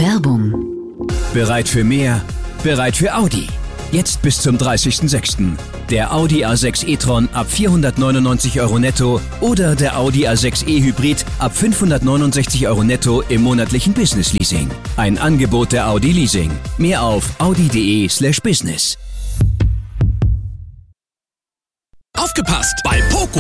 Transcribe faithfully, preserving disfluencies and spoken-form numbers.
Werbung. Bereit für mehr? Bereit für Audi. Jetzt bis zum dreißigsten sechsten Der Audi A sechs e-tron ab vierhundertneunundneunzig Euro netto oder der Audi A sechs e Hybrid ab fünfhundertneunundsechzig Euro netto im monatlichen Business Leasing. Ein Angebot der Audi Leasing. Mehr auf audi.de slash business. Aufgepasst! Bei Poco